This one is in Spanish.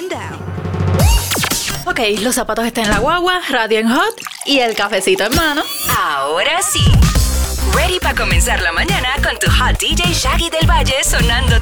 down. Ok, los zapatos están en la guagua, radio en hot y el cafecito en mano. Ahora sí. Ready para comenzar la mañana con tu hot DJ Shaggy del Valle sonando